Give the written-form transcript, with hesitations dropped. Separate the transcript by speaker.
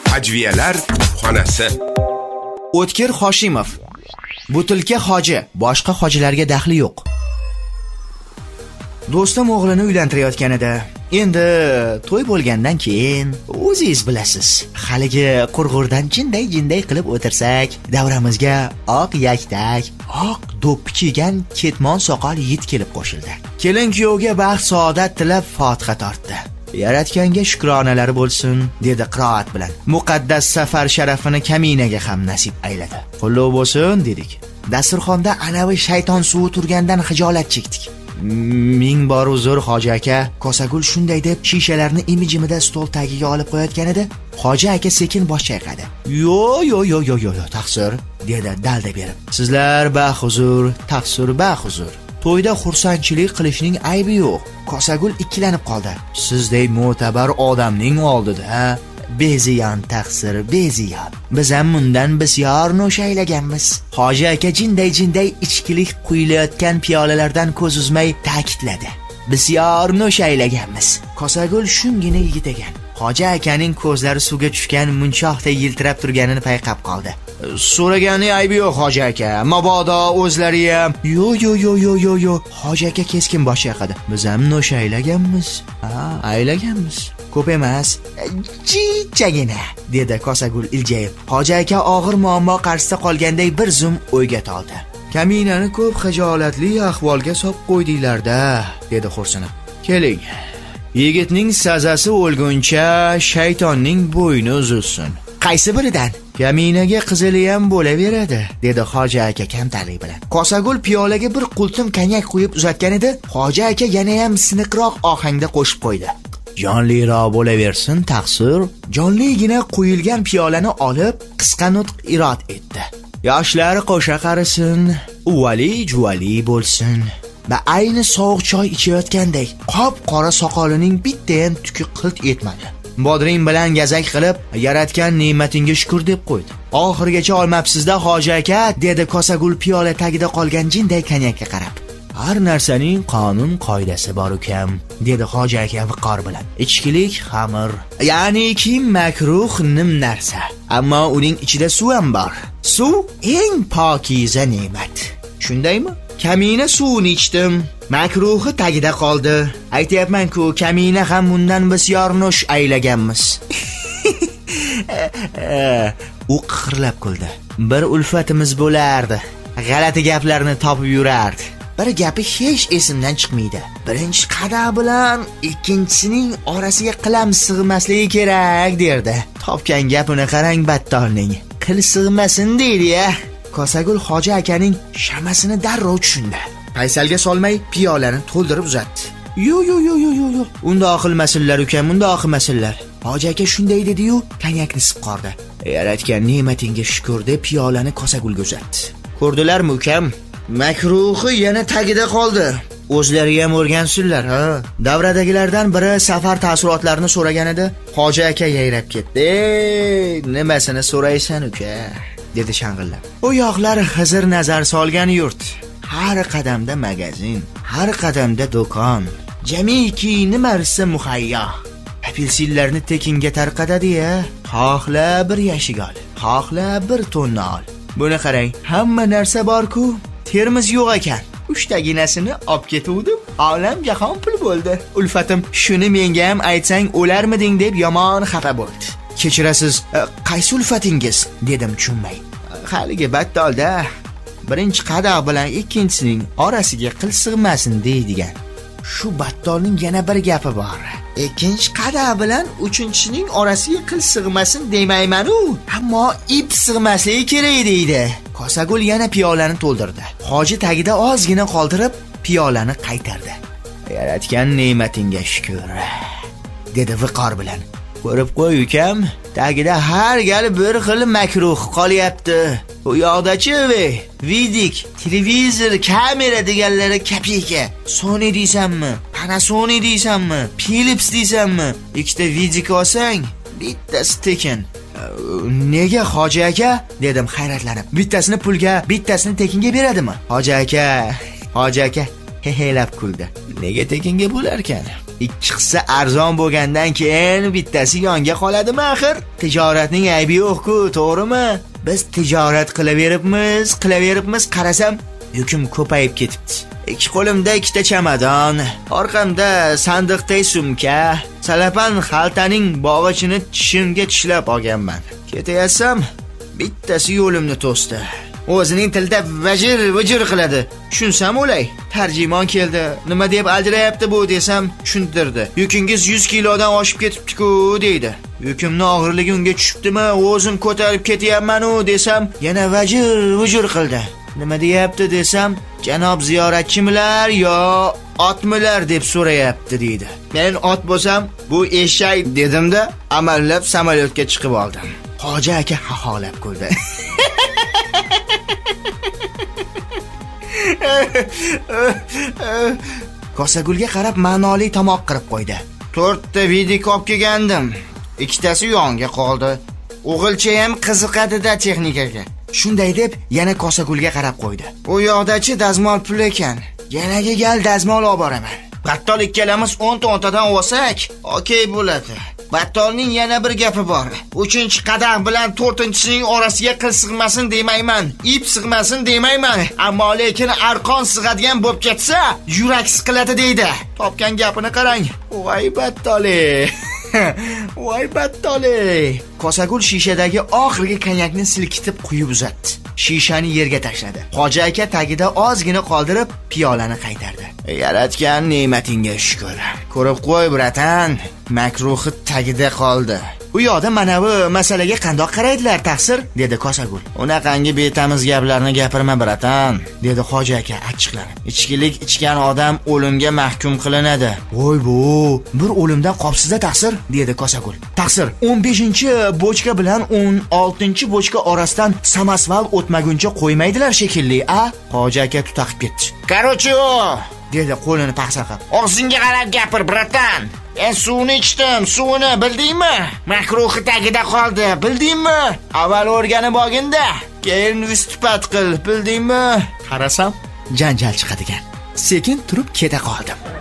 Speaker 1: Ajviyalar xonasi.
Speaker 2: O'tkir Hoshimov. Butilka hoji, boshqa hojilarga daxli yo'q. Do'stim o'g'lini uylantirayotganida, endi to'y bo'lgandan keyin o'zingiz bilasiz, haligi qurg'urdan jinday qilib o'tirsak, davramizga oq yaktak, oq do'ppi kiygan ketmon soqol yigit kelib qo'shildi. Kelin kuyovga baxt saodat tilab Fotiha tortdi. Yaratganga shukronalari bo'lsin, dedi qiroat bilan. Muqaddas safar sharafini kaminaga ham nasib ayladi. Qullov bo'lsin dedik. Dasturxonda anavi shayton suvi turgandan xijolat chekdik. Ming bor uzr hoji aka. Kosagul shunday deb shishalarni imijimida stol tagiga olib qo'yayotgan edi. Hoji aka sekin bosh chayqadi. Yo, taqsir, dedi dalda berib. Sizlar bahuzur, taqsir bahuzur. To'yda xursandchilik qilishning aybi yo'q. Kosagul ikkilanib qoldi. Sizday mo'tabar odamning oldida beziyon taqsir beziyon. Biz ham bundan bisyor no'shaylaganmiz. Hoji aka jinday ichkilik quyilayotgan piyolalardan ko'z uzmay ta'kidladi. Bisyor no'shaylaganmiz. Kosagul shungina yigit ekan. Hoji akaning ko'zlari suvga tushgan munchoqday yiltirab turganini payqab qoldi. So'ragani aybi yo'q hoji aka. Mabodo o'zlari ham. Yo. Hoji aka keskin bosh chayqadi. Biz ham no'shaylaganmiz. Aylaganmiz. Ko'p emas, jichagina, dedi Kosagul iljayib. Hoji aka og'ir muammo qarshisida qolganday bir zum o'yga toldi. Kaminani ko'p xijolatli ahvolga solib qo'ydinglar-da, dedi xo'rsinib. Keling. Yigitning sazasi o'lguncha shaytonning bo'yni uzilsin. Qaysi biridan? Kaminaga qizili ham bo'laveradi, dedi hoji aka kamtarlik bilan. Kosagul piyolaga bir qultum konyak quyib uzatgan edi. Hoji aka yana ham siniqroq ohangda qo'shib qo'ydi. Jonliroq bo'laversin taqsir. Jonligina quyilgan piyolani olib qisqa nutq irod etdi. Yoshlari qo'sha qarisin, uvali juvali bo'lsin. Va ayni sovuq choy ichayotgandek qop-qora soqolining bitta ham tuki qilt etmadi. Bodring bilan gazak qilib, yaratgan ne'matingga shukr deb qo'ydi. Oxirgacha olmabsiz-da hoji aka, dedi Kosagul piyola tagida qolgan jinday konyakka qarab. Har narsaning qonun qoidasi bor ukam, dedi hoji aka viqor bilan. Ichkilik xamir, ya'ni kim makruh nim narsa. Ammo uning ichida suv ham bor. Suv eng pokiza ne'mat. Shundaymi? Kamina suvini ichdim. Makruhi tagida qoldi. Aytayapman-ku, kamina ham bundan bisyor no'sh aylaganmiz. U qiqirlab kuldi. Bir ulfatimiz bo'lardi. G'alati gaplarni topib yurardi. Bir gapi hech esimdan chiqmaydi. Birinchi qadah bilan ikkinchisining orasiga qilam sig'masligi kerak, derdi. Topgan gapini qarang battolning. Qil sig'masin deydi-ya. Kosagul hoji akaning shamasini darrov tushundi. Paysalga solmay piyolani to'ldirib uzatdi. Yo. Unda qilmasinlar ukam, unda qilmasinlar. Hoji aka shunday dedi-yu, konyakni siqqordi. Yaratgan ne'matingga shukr deb piyolani Kosagulga uzatdi. Ko'rdilarmi ukam? Makruhi yana tagida qoldi. O'zlari ham o'rgansinlar, ha. Davradagilardan biri safar taassurotlarini so'ragan edi. Hoji aka yayrab ketdi. Nimasini so'raysan uka? dedi shang'illab. U yoqlar Xizr nazar solgan yurt. Har qadamda magazin, har qadamda do'kon. Jamiki nimarsa muhayyo. Apelsinlarni tekinga tarqatadi-ya. Xohla bir yashig ol, xohla bir tonna ol. Buni qarang, hamma narsa bor-ku, termiz yo'q ekan. 3 taginasini olib ketuvdim. Olam jahon pul bo'ldi. Ulfatim, shuni menga ham aytsang o'larmiding deb yomon xafa bo'ldi. Kechirasiz, qaysi ulfatingiz? dedim tushunmay. Haligi battolda birinchi qadah bilan ikkinchisining orasiga qil sig'masin deydigan. Shu battolning yana bir gapi bor. Ikkinchi qadah bilan uchinchisining orasiga qil sig'masin demayman-u, ammo ip sig'masligi kerak deydi. Kosagul yana piyolani to'ldirdi. Hoji tagida ozgina qoldirib, piyolani qaytardi. Yaratgan ne'matingga shukr, dedi viqor bilan. Ko'rib qo'y ukam, tagida har gal bir xil makruh qolyapti. Bu yoqdachi Vidik, televizor, kamera deganlari kapika. Sony deysanmi? Panasonic deysanmi? Philips deysanmi? Ikkita Vidik olsang, bittasi tekin. Nega hoji aka? dedim hayratlanib. Bittasini pulga, bittasini tekinga beradimi? Hoji aka hehelab kuldi. Nega tekinga bo'lar ekan? ikki hissa arzon bo'lgandan keyin bittasi yonga qoladimi axir? Tijoratning aybi yo'q-ku, to'g'rimi? Biz tijorat qilaveribmiz, qarasam yukim ko'payib ketibdi. Ikki qo'limda ikkita chamadon, orqamda sandiqday sumka, salapan xaltaning bog'ichini tishimga tishlab olganman. Ketayotsam, bittasi yo'limni to'sdi. O'zining tilida vajir qiladi. Tushunsam o'lay. Tarjimon keldi. Nima deb aldirayapti bu desam, tushuntirdi. Yukingiz 100 kilodan oshib ketibdi-ku deydi. Yukimni og'irligi unga tushibdimi? O'zim ko'tarib ketyapman-u desam, yana vajir qildi. Nima deyapti desam, janob ziyoratchimilar yo otmilar deb so'rayapti deydi. Men ot bo'lsam, bu eshak dedimda, amallab samolyotga chiqib oldim. Hoji aka xaxolab kuldi. Kosagulga qarab ma'noli tomoq qirib qo'ydi. 4 ta vidika olib kelgandim. Ikkitasi yonga qoldi. O'g'ilcha ham qiziqadi-da texnikaga. Shunday deb yana Kosagulga qarab qo'ydi. U yoqdachi dazmol pul ekan. Yanaga gal dazmol olib boraman. Battol ikkalamiz 10 tadan olsak, okey bo'ladi. Battolning yana bir gapi bor. 3-qadam bilan 4-sining orasiga qil sig'masin demayman, ip sig'masin demayman, ammo lekin arqon sig'adigan bo'lib ketsa, yurak siqiladi deydi. Topgan gapini qarang. Voy battoli. Voy battoli. Kosagul shishadagi oxirgi konyakni silkitib quyib uzatdi. Shishani yerga tashladi. Hoji aka tagida ozgina qoldirib, piyolani qaytardi. Yaratgan ne'matingga shukr. Ko'rib qo'y, bratan, makruhi tagida qoldi. U yoqda manavi masalaga qandoq qaraydilar, taqsir, dedi Kosagul. Unaqangi betamiz gaplarni gapirma, bratan, dedi Hoji aka achchiqlanib. Ichkilik ichgan odam o'limga mahkum qilinadi. Voy bu, bir o'limdan qopsiz-da, taqsir, dedi Kosagul. Taqsir, 15-bochka bilan 16-bochka orasidan samasval o'tmaguncha qo'ymaydilar shekilli, a? Hoji aka tutaqib ketdi. Qarochi o, dedi qo'lini paxsaqab. Og'zingga qarab gapir, bratan. Men suvni ichdim, suvni, bildingmi? Makruhi tagida qoldi, bildingmi? Avval o'rganib olgin-da, keyin istipat qil, bildingmi? Qarasam, janjal chiqadigan. Sekin turib keta qoldim.